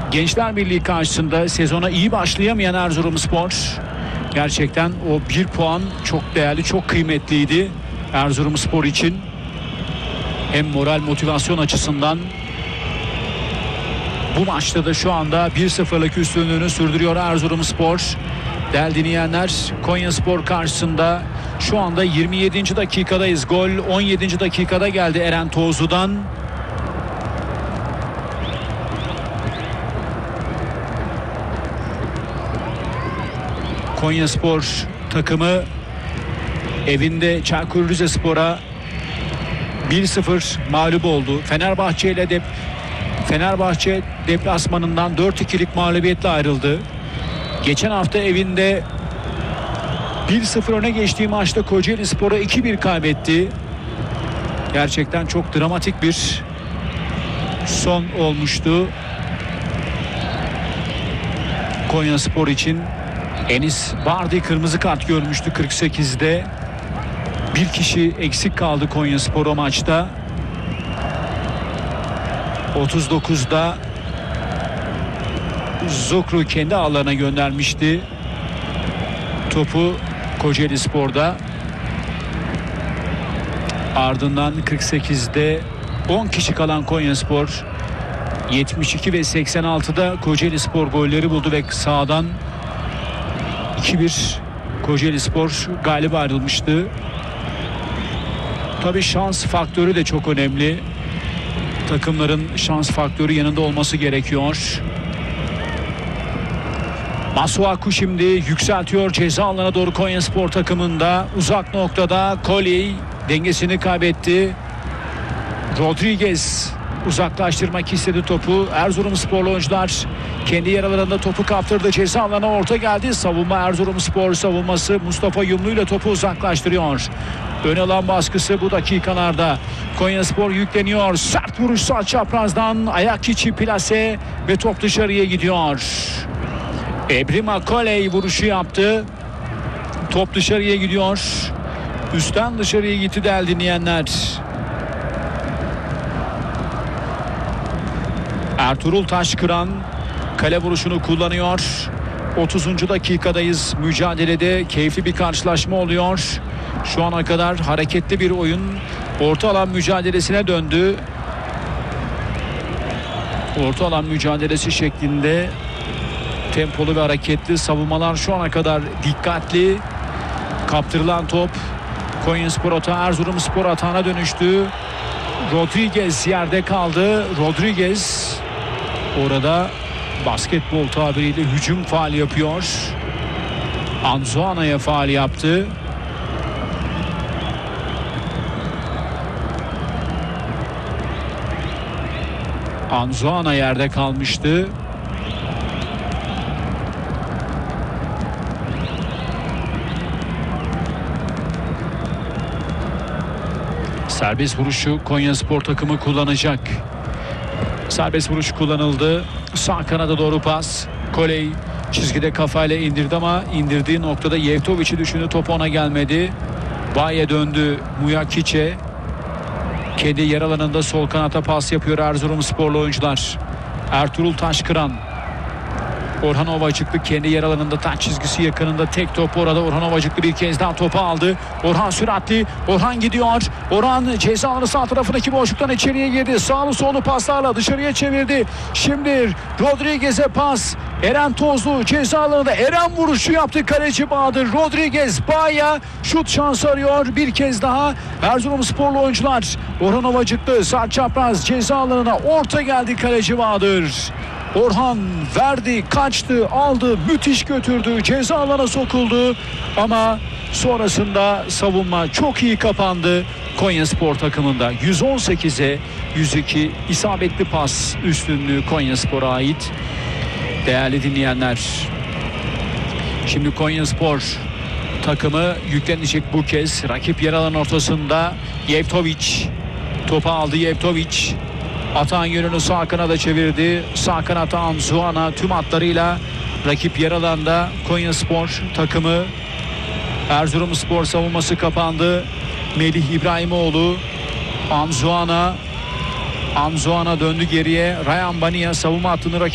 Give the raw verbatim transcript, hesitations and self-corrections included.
Gençler Birliği karşısında sezona iyi başlayamayan Erzurumspor, gerçekten o bir puan çok değerli, çok kıymetliydi Erzurumspor için. Hem moral, motivasyon açısından. Bu maçta da şu anda bir sıfırlık üstünlüğünü sürdürüyor Erzurumspor. Değerli dinleyenler, Konyaspor karşısında şu anda yirmi yedinci dakikadayız. Gol on yedinci dakikada geldi Eren Tozlu'dan. Konyaspor takımı evinde Çaykur Rizespor'a bir sıfır mağlup oldu. Fenerbahçe ile de Fenerbahçe deplasmanından dört ikilik mağlubiyetle ayrıldı. Geçen hafta evinde bir sıfır öne geçtiği maçta Kocaelispor'a iki bir kaybetti. Gerçekten çok dramatik bir son olmuştu Konyaspor için. Enis Bardi kırmızı kart görmüştü kırk sekizde. Bir kişi eksik kaldı Konyaspor o maçta. otuz dokuzda Zokru kendi ağlarına göndermişti topu Kocaelispor'da. Ardından kırk sekizde on kişi kalan Konyaspor yetmiş iki ve seksen altıda Kocaelispor golleri buldu ve sağdan iki bir Kocaelispor galip ayrılmıştı. Tabii şans faktörü de çok önemli. Takımların şans faktörü yanında olması gerekiyor. Masuaku şimdi yükseltiyor ceza alanına doğru Konyaspor takımında. Uzak noktada Koley dengesini kaybetti. Rodriguez uzaklaştırmak istedi topu. Erzurumsporlu oyuncular kendi yer alanında topu kaptırdı. Ceza alanına orta geldi. Savunma, Erzurumspor savunması Mustafa Yumlu ile topu uzaklaştırıyor. Ön alan baskısı bu dakikalarda. Konyaspor yükleniyor. Sert vuruş sağ çaprazdan. Ayak içi plase ve top dışarıya gidiyor. Ebrima Koley vuruşu yaptı. Top dışarıya gidiyor. Üstten dışarıya gitti değerli dinleyenler. Ertuğrul Taşkıran kale vuruşunu kullanıyor. otuzuncu dakikadayız. Mücadelede keyifli bir karşılaşma oluyor. Şu ana kadar hareketli bir oyun orta alan mücadelesine döndü. Orta alan mücadelesi şeklinde tempolu ve hareketli savunmalar şu ana kadar dikkatli. Kaptırılan top Konyaspor atağı Erzurumspor atağına dönüştü. Rodriguez yerde kaldı. Rodriguez orada basketbol tabiriyle hücum faali yapıyor. Anzuana'ya faal yaptı. Anzuana yerde kalmıştı. Serbest vuruşu Konyaspor takımı kullanacak. Serbest vuruş kullanıldı. Sağ kanada doğru pas. Koley çizgide kafayla indirdi ama indirdiği noktada Yevtovic'i düşündü. Top ona gelmedi. Baye döndü Muyakiç'e. Kendi yer alanında sol kanata pas yapıyor Erzurumsporlu oyuncular. Ertuğrul Taşkıran. Orhan Ovacıklı kendi yer alanında taç çizgisi yakınında tek top orada. Orhan Ovacıklı bir kez daha topu aldı. Orhan süratli. Orhan gidiyor. Orhan ceza alanı sağ tarafındaki boşluktan içeriye girdi. Sağlı sollu paslarla dışarıya çevirdi. Şimdi Rodriguez'e pas. Eren Tozlu ceza alanında Eren vuruşu yaptı. Kaleci Bahadır. Rodriguez Baya şut şansı arıyor. Bir kez daha Erzurumsporlu oyuncular. Orhan Ovacıklı sağ çapraz ceza alanına orta geldi kaleci Bahadır. Orhan verdi, kaçtı, aldı, müthiş götürdü, ceza alana sokuldu ama sonrasında savunma çok iyi kapandı Konyaspor takımında. yüz on sekize yüz iki isabetli pas üstünlüğü Konyaspor'a ait. Değerli dinleyenler, şimdi Konyaspor takımı yüklenecek bu kez. Rakip yer alan ortasında Yevtovic topu aldı. Yevtovic atağın yönünü sağ kanada çevirdi. Sağ kanata Anzuana tüm hatlarıyla rakip yer alanda. Konyaspor takımı, Erzurumspor savunması kapandı. Melih İbrahimoğlu, Anzuana Anzuana döndü geriye. Ryan Bania savunma hattını rakip